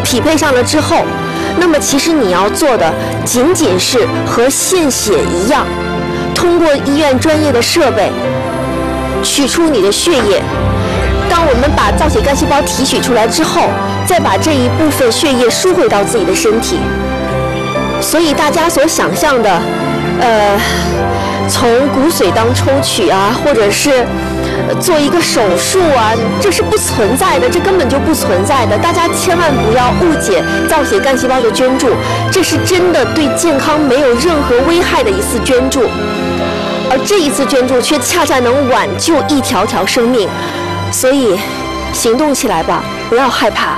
匹配上了之后，那么其实你要做的仅仅是和献血一样，通过医院专业的设备取出你的血液。当我们把造血干细胞提取出来之后，再把这一部分血液输回到自己的身体。所以大家所想象的，从骨髓当抽取啊，或者是做一个手术啊，这是不存在的，这根本就不存在的。大家千万不要误解造血干细胞的捐助，这是真的对健康没有任何危害的一次捐助，而这一次捐助却恰恰能挽救一条条生命。所以，行动起来吧，不要害怕。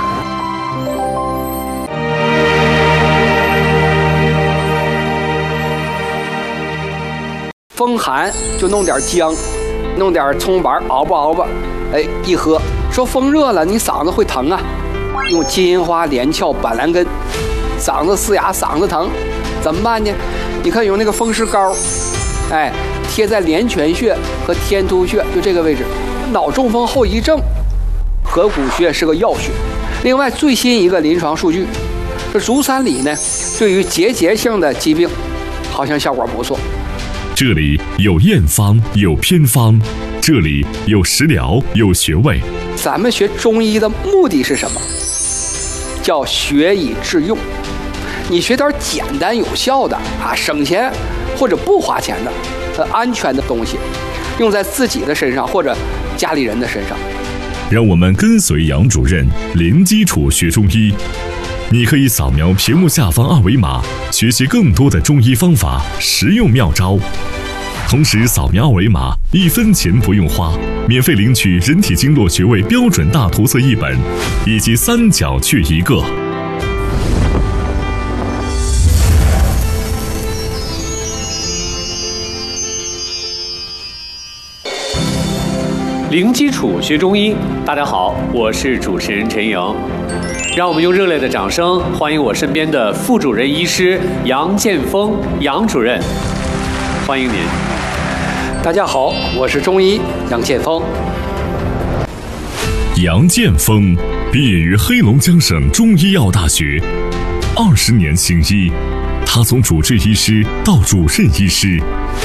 风寒就弄点姜，弄点葱白熬吧，哎，一喝。说风热了，你嗓子会疼啊，用金银花、连翘、板蓝根，嗓子嘶哑，嗓子疼，怎么办呢？你看有那个风湿膏，哎，贴在连泉穴和天突穴，就这个位置。脑中风后遗症，合谷穴是个要穴。另外，最新一个临床数据，这足三里呢，对于结节性的疾病，好像效果不错。 这里有验方，有偏方，这里有食疗，有穴位。 咱们学中医的目的是什么？叫学以致用。你学点简单有效的啊，省钱或者不花钱的，安全的东西，用在自己的身上或者家里人的身上。 让我们跟随杨主任零基础学中医。你可以扫描屏幕下方二维码，学习更多的中医方法、实用妙招。同时扫描二维码，1分钱不用花，免费领取人体经络穴位标准大图册1本，以及3角穴1个。 零基础学中医，大家好，我是主持人陈莹。让我们用热烈的掌声欢迎我身边的副主任医师杨建峰杨主任，欢迎您。 大家好，我是中医杨建峰。 杨建峰毕业于黑龙江省中医药大学，20年行医，他从主治医师到主任医师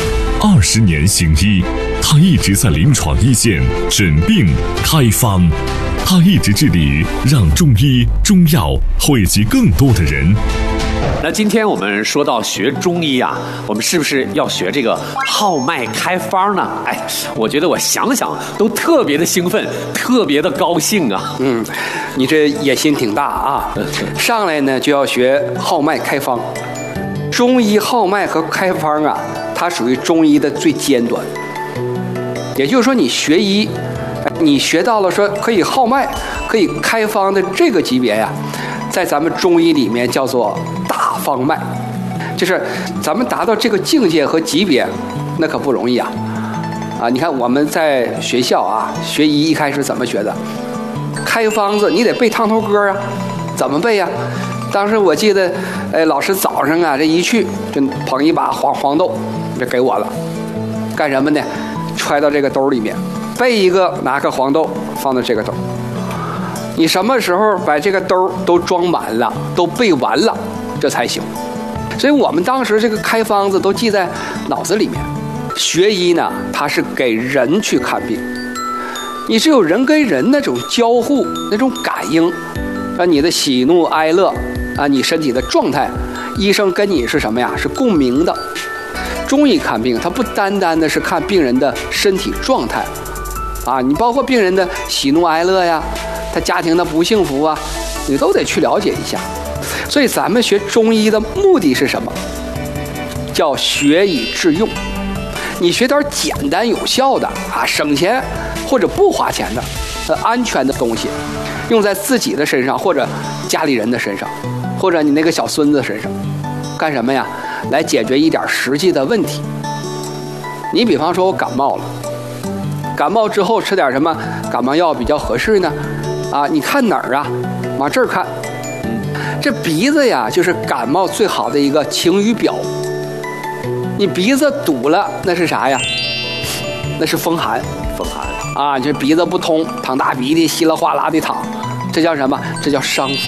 ，20年行医，他一直在临床一线诊病开方，他一直致力于让中医中药惠及更多的人。 那今天我们说到学中医啊，我们是不是要学这个号脉开方呢？哎，我觉得我想想都特别的兴奋，特别的高兴啊。 你这野心挺大啊！上来呢就要学号脉开方。中医号脉和开方啊，它属于中医的最尖端。也就是说，你学医，你学到了说可以号脉、可以开方的这个级别呀，在咱们中医里面叫做大方脉，就是咱们达到这个境界和级别，那可不容易啊！你看我们在学校啊学医一开始怎么学的？开方子你得背烫头歌啊，怎么背呀？当时我记得，老师早上啊这一去就捧一把黄豆，就给我了，干什么呢？揣到这个兜里面，背一个拿个黄豆放到这个兜。你什么时候把这个兜都装满了，都背完了，这才行。所以我们当时这个开方子都记在脑子里面。学医呢，它是给人去看病，你只有人跟人那种交互、那种感应，你的喜怒哀乐啊，你身体的状态，医生跟你是什么呀？是共鸣的。中医看病，它不单单的是看病人的身体状态，你包括病人的喜怒哀乐呀，他家庭的不幸福啊，你都得去了解一下。所以咱们学中医的目的是什么？叫学以致用。你学点简单有效的省钱或者不花钱的安全的东西，用在自己的身上或者家里人的身上，或者你那个小孙子身上，干什么呀？来解决一点实际的问题。你比方说我感冒了，感冒之后吃点什么感冒药比较合适呢？你看哪儿啊？往这儿看。这鼻子呀，就是感冒最好的一个晴雨表。你鼻子堵了，那是啥呀？那是风寒。 风寒就鼻子不通，淌大鼻涕，稀里哗啦的淌，这叫什么？这叫伤风。